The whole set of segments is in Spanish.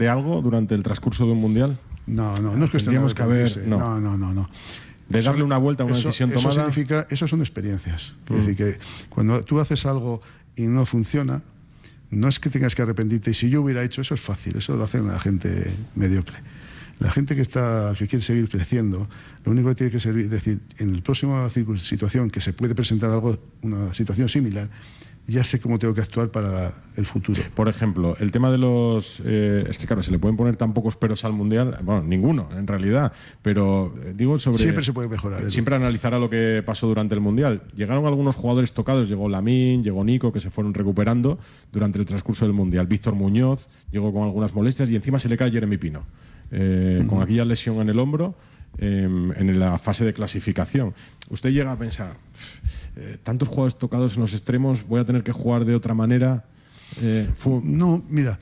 de algo durante el transcurso de un mundial? No es cuestión de arrepentirse. No. De darle una vuelta a una decisión tomada. Eso son experiencias. Es decir, que cuando tú haces algo y no funciona, no es que tengas que arrepentirte. Y si yo hubiera hecho eso, es fácil. Eso lo hace la gente mediocre. La gente que quiere seguir creciendo, lo único que tiene que servir, es decir, en la próxima situación que se puede presentar una situación similar, ya sé cómo tengo que actuar para el futuro. Por ejemplo, el tema de los... es que claro, se le pueden poner tan pocos peros al Mundial, bueno, ninguno en realidad, pero digo sobre... Siempre se puede mejorar. Siempre analizará lo que pasó durante el Mundial. Llegaron algunos jugadores tocados, llegó Lamine, llegó Nico, que se fueron recuperando durante el transcurso del Mundial. Víctor Muñoz llegó con algunas molestias y encima se le cae Jeremy Pino, con aquella lesión en el hombro, en la fase de clasificación. Usted llega a pensar... tantos jugadores tocados en los extremos, voy a tener que jugar de otra manera. No, mira,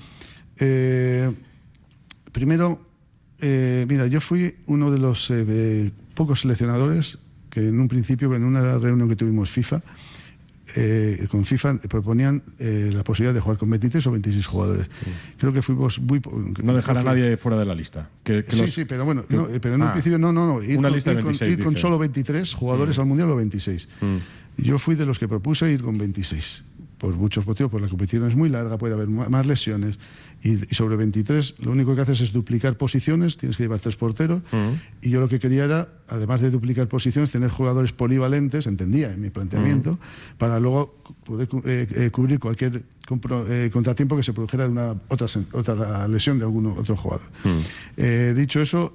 primero, yo fui uno de los pocos seleccionadores que en un principio, en una reunión que tuvimos con FIFA proponían la posibilidad de jugar con 23 o 26 jugadores. Creo que fuimos muy... No dejar a nadie fuera de la lista. Sí, pero bueno, pero en un principio no. Ir con solo 23 jugadores al Mundial o 26. Yo fui de los que propuse ir con 26. Por muchos motivos, porque la competición es muy larga, puede haber más lesiones. Y sobre 23, lo único que haces es duplicar posiciones, tienes que llevar 3 porteros. Y yo lo que quería era, además de duplicar posiciones, tener jugadores polivalentes, entendía en mi planteamiento, para luego poder cubrir cualquier contratiempo que se produjera de otra lesión de algún otro jugador. Dicho eso,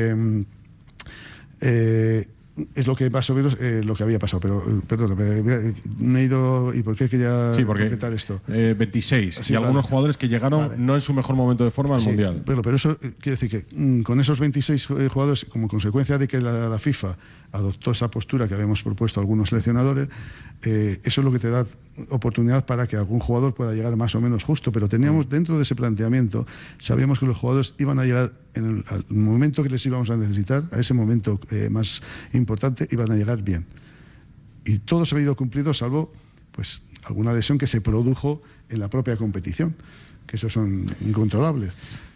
es lo que más o menos lo que había pasado, pero perdón, me he ido. ¿Y por qué quería completar esto? 26 y algunos jugadores que llegaron no en su mejor momento de forma al Mundial. Pero eso quiere decir que con esos 26 jugadores, como consecuencia de que la FIFA adoptó esa postura que habíamos propuesto a algunos seleccionadores, eso es lo que te da oportunidad para que algún jugador pueda llegar más o menos justo, pero teníamos dentro de ese planteamiento, sabíamos que los jugadores iban a llegar al momento que les íbamos a necesitar, a ese momento más importante, iban a llegar bien. Y todo se ha ido cumplido, salvo pues alguna lesión que se produjo en la propia competición, que esos son incontrolables.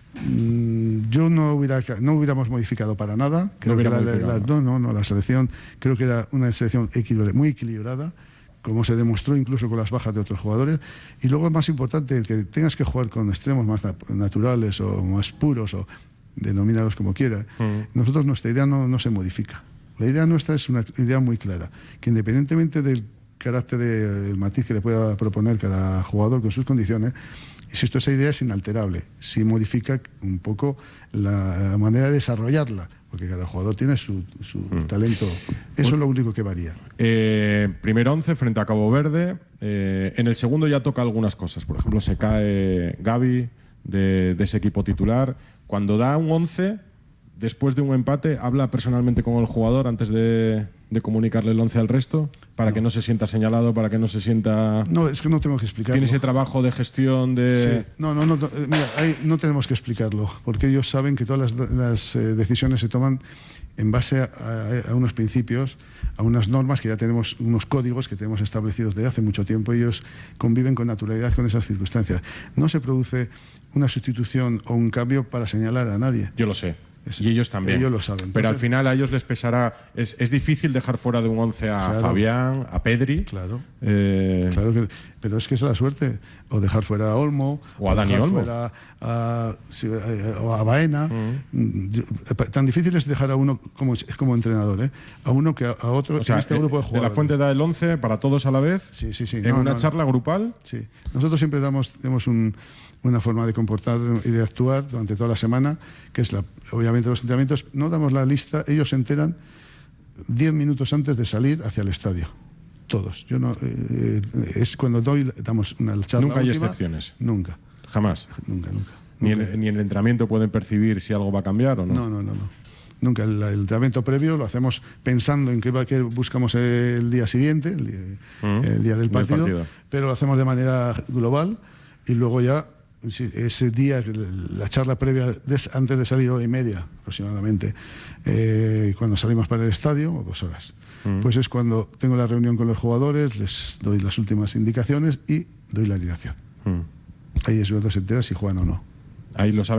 Yo no hubiéramos modificado para nada. Creo que la selección creo que era una selección muy equilibrada, como se demostró incluso con las bajas de otros jugadores. Y luego es más importante el que tengas que jugar con extremos más naturales o más puros, o denomínarlos como quieras. Nosotros nuestra idea no se modifica. La idea nuestra es una idea muy clara, que independientemente del carácter del matiz que le pueda proponer cada jugador con sus condiciones, insisto, esa idea es inalterable. Sí modifica un poco la manera de desarrollarla, porque cada jugador tiene su talento. Eso es lo único que varía. Primer 11 frente a Cabo Verde. En el segundo ya toca algunas cosas. Por ejemplo, se cae Gavi de ese equipo titular. Cuando da un 11, después de un empate, ¿habla personalmente con el jugador antes de comunicarle el 11 al resto? Para que no se sienta señalado, para que no se sienta... No, es que no tengo que explicarlo. ¿Tiene ese trabajo de gestión de...? Sí. No, mira, no tenemos que explicarlo, porque ellos saben que todas las decisiones se toman en base a unos principios, a unas normas que ya tenemos, unos códigos que tenemos establecidos desde hace mucho tiempo. Ellos conviven con naturalidad con esas circunstancias. No se produce una sustitución o un cambio para señalar a nadie. Yo lo sé. Y ellos también. Ellos lo saben. Pero al final a ellos les pesará... Es difícil dejar fuera de un 11 a Fabián, a Pedri. Claro. Pero es que es la suerte. O dejar fuera a Olmo. O a Dani Olmo. O a Baena. Tan difícil es dejar a uno como entrenador, a uno que a otro, o sea, en este grupo de jugadores. De la Fuente da el 11 para todos a la vez. Sí. En una charla grupal. Sí. Nosotros siempre damos una forma de comportar y de actuar durante toda la semana, que es obviamente los entrenamientos. No damos la lista, ellos se enteran 10 minutos antes de salir hacia el estadio. Todos. Es cuando damos una charla. Nunca hay excepciones. Nunca. Jamás. Nunca. Ni en el entrenamiento pueden percir si algo va a cambiar o no. No. Nunca. El entrenamiento previo lo hacemos pensando en qué buscamos el día siguiente, el día del partido, pero lo hacemos de manera global y luego ya ese día, la charla previa antes de salir, 1:30 aproximadamente, cuando salimos para el estadio, o 2 horas, pues es cuando tengo la reunión con los jugadores, les doy las últimas indicaciones y doy la alineación. Ahí es cuando se entera si juegan o no. Ahí lo saben.